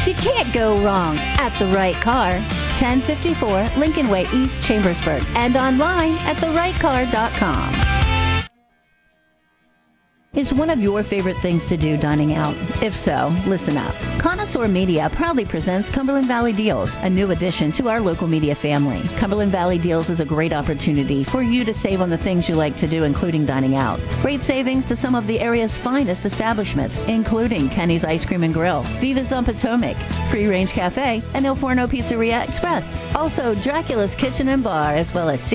You can't go wrong at The Right Car. 1054 Lincoln Way, East Chambersburg, and online at therightcar.com. Is one of your favorite things to do dining out? If so, listen up. Connoisseur Media proudly presents Cumberland Valley Deals, a new addition to our local media family. Cumberland Valley Deals is a great opportunity for you to save on the things you like to do, including dining out. Great savings to some of the area's finest establishments, including Kenny's Ice Cream and Grill, Viva's on Potomac, Free Range Cafe, and Il Forno Pizzeria Express. Also, Dracula's Kitchen and Bar, as well as